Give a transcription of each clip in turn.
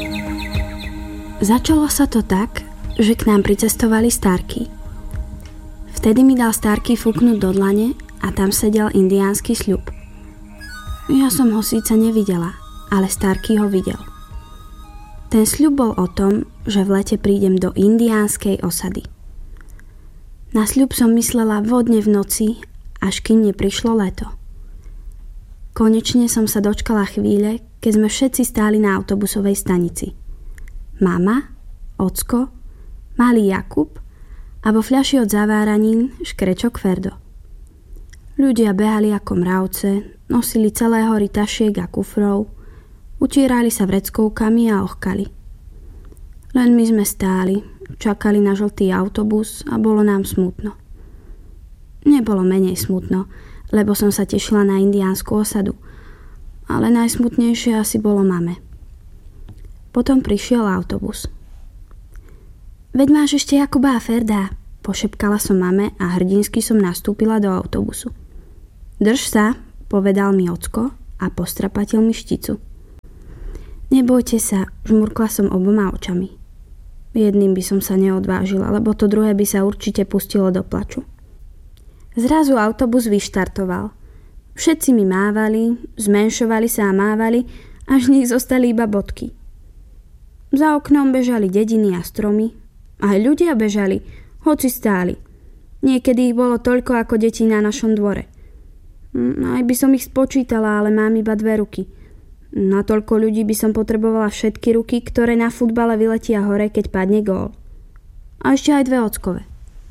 Začalo sa to tak, že k nám pricestovali Starky. Vtedy mi dal Starky fúknuť do dlane a tam sedel indiánsky sľub. Ja som ho síce nevidela, ale Starky ho videl. Ten sľub bol o tom, že v lete prídem do indiánskej osady. Na sľub som myslela vodne v noci, až kým neprišlo leto. Konečne som sa dočkala chvíle, keď sme všetci stáli na autobusovej stanici. Mama, ocko, malý Jakub a vo fľaši od zaváranín škrečok Ferdo. Ľudia behali ako mravce, nosili celé hory tašiek a kufrov, utierali sa vreckovkami a ochkali. Len my sme stáli, čakali na žltý autobus a bolo nám smutno. Nebolo menej smutno, lebo som sa tešila na indiánsku osadu, ale najsmutnejšie asi bolo mame. Potom prišiel autobus. Veď máš ešte Jakuba a Ferda, pošepkala som mame a hrdinsky som nastúpila do autobusu. Drž sa, povedal mi ocko a postrapatil mi šticu. Nebojte sa, žmurkla som oboma očami. Jedným by som sa neodvážila, lebo to druhé by sa určite pustilo do plaču. Zrazu autobus vyštartoval. Všetci mi mávali, zmenšovali sa a mávali, až z nich zostali iba bodky. Za oknom bežali dediny a stromy. Aj ľudia bežali, hoci stáli. Niekedy ich bolo toľko ako detí na našom dvore. Aj by som ich spočítala, ale mám iba 2 ruky. Na toľko ľudí by som potrebovala všetky ruky, ktoré na futbale vyletia hore, keď padne gól. A ešte aj 2 ockové.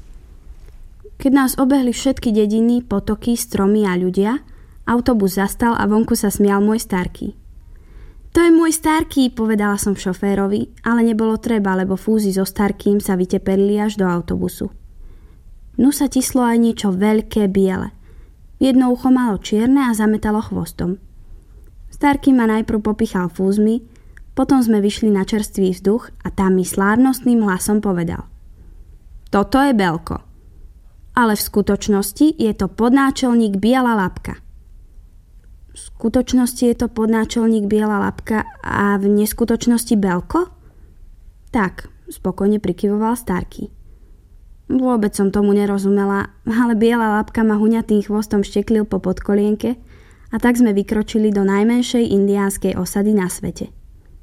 Keď nás obehli všetky dediny, potoky, stromy a ľudia, autobus zastal a vonku sa smial môj Starky. To je môj Starky, povedala som šoférovi, ale nebolo treba, lebo fúzy so Starkým sa vyteperili až do autobusu. Nu sa tislo aj niečo veľké biele. Jedno ucho malo čierne a zametalo chvostom. Starky ma najprv popichal fúzmi, potom sme vyšli na čerstvý vzduch a tam mi slávnostným hlasom povedal: Toto je Belko. Ale v skutočnosti je to podnáčelník Biela Labka. V skutočnosti je to podnáčelník Biela Labka a v neskutočnosti Belko? Tak, spokojne prikyvoval Starky. Vôbec som tomu nerozumela, ale Biela Labka ma huňatým chvostom šteklil po podkolienke a tak sme vykročili do najmenšej indiánskej osady na svete.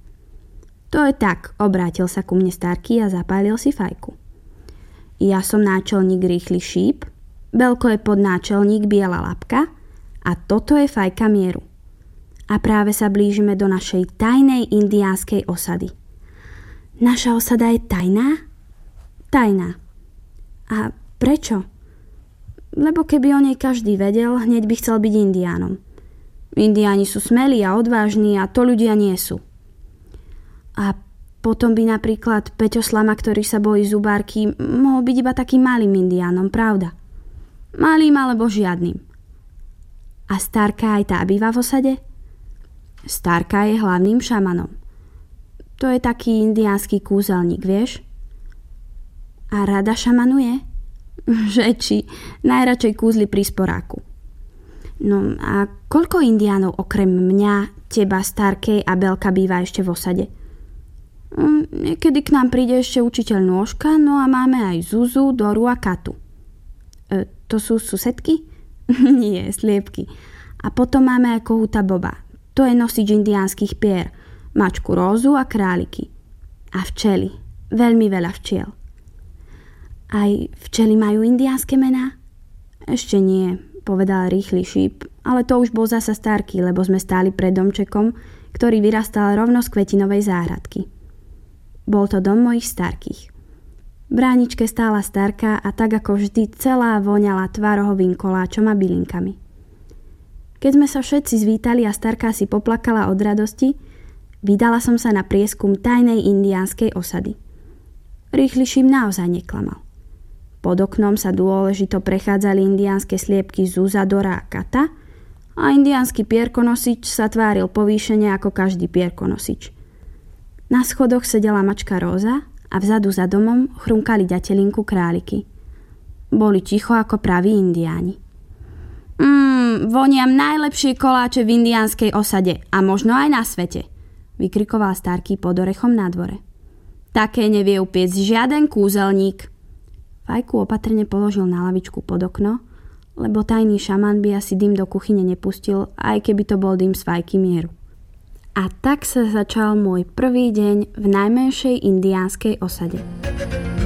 To je tak, obrátil sa ku mne Starky a zapálil si fajku. Ja som náčelník Rýchly šíp, Belko je podnáčelník Biela Labka a toto je fajka mieru. A práve sa blížime do našej tajnej indiánskej osady. Naša osada je tajná? Tajná. A prečo? Lebo keby o nej každý vedel, hneď by chcel byť indiánom. Indiáni sú smelí a odvážni a to ľudia nie sú. A potom by napríklad Peťo Slama, ktorý sa bojí zubárky, mohol byť iba takým malým indiánom, pravda? Malým alebo žiadnym. A Starka aj tá býva v osade? Starka je hlavným šamanom. To je taký indiánsky kúzelník, vieš? A rada šamanuje? Že či, najradšej kúzli pri sporáku. No a koľko indiánov okrem mňa, teba, Starkej a Belka býva ešte v osade? Niekedy k nám príde ešte učiteľ Nôžka, no a máme aj Zuzu, Doru a Katu. To sú susedky? Nie, sliepky. A potom máme aj kohúta Boba. To je nosič indiánskych pier, mačku Rózu a králiky. A včely. Veľmi veľa včiel. Aj včely majú indiánske mená? Ešte nie, povedal Rýchly šíp, ale to už bol zasa Starky, lebo sme stáli pred domčekom, ktorý vyrastal rovno z kvetinovej záhradky. Bol to dom mojich Starkých. V bráničke stála Starka a tak ako vždy celá voňala tvarohovým koláčom a bylinkami. Keď sme sa všetci zvítali a Starka si poplakala od radosti, vydala som sa na prieskum tajnej indiánskej osady. Rýchly šíp naozaj neklamal. Pod oknom sa dôležito prechádzali indiánske sliepky Zuza, Dora a Kata a indiánsky pierkonosič sa tváril povýšene ako každý pierkonosič. Na schodoch sedela mačka Róza a vzadu za domom chrunkali ďatelinku králiky. Boli ticho ako praví indiáni. Voniam najlepšie koláče v indiánskej osade a možno aj na svete, vykrikoval Starkey pod orechom na dvore. Také nevie upiec žiaden kúzelník. Fajku opatrne položil na lavičku pod okno, lebo tajný šaman by asi dym do kuchyne nepustil, aj keby to bol dym z fajky mieru. A tak sa začal môj prvý deň v najmenšej indiánskej osade.